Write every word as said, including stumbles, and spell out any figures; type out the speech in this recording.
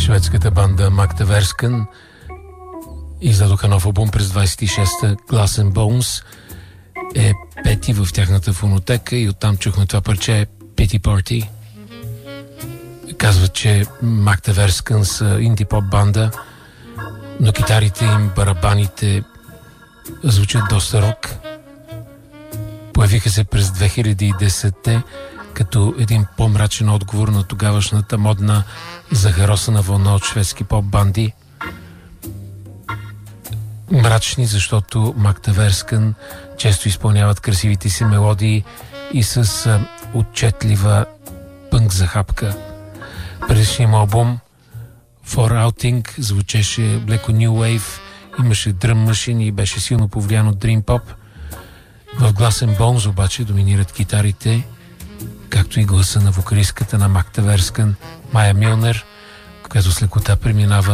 Шведската банда Magda Versken издадоха нов албум през двайсет и шеста. Glass and Bones е пети в тяхната фонотека и оттам чухме това парче Pity Party. Казват, че Magda Versken са инди-поп банда, но китарите им, барабаните звучат доста рок. Появиха се през две хиляди и десета като един по-мрачен отговор на тогавашната модна захаросана вълна от шведски поп-банди. Мрачни, защото Magda Versken често изпълняват красивите си мелодии и с а, отчетлива пънк захапка. Предишният албум For Outing звучеше леко New Wave, имаше дръм машини и беше силно повлиян от Dream Pop. В Glass and Bones обаче доминират китарите, както и гласа на вокалистката на Magda Versken Майя Милнер, която с лекота преминава